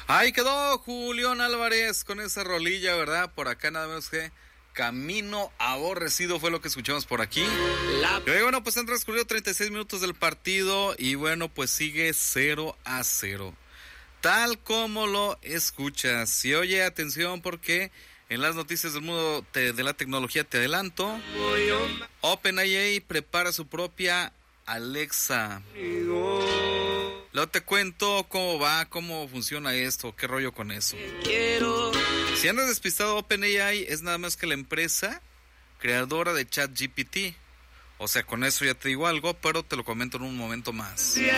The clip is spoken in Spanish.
Ahí quedó Julián Álvarez con esa rolilla, ¿verdad? Por acá nada más que Camino Aborrecido fue lo que escuchamos por aquí. Y bueno, pues han transcurrido 36 minutos del partido y bueno, pues sigue 0-0. Tal como lo escuchas. Y oye, atención porque en las noticias del mundo de la tecnología te adelanto. OpenAI prepara su propia Alexa. Luego te cuento cómo va, cómo funciona esto, qué rollo con eso. Si andas despistado, OpenAI es nada más que la empresa creadora de ChatGPT. O sea, con eso ya te digo algo, pero te lo comento en un momento más.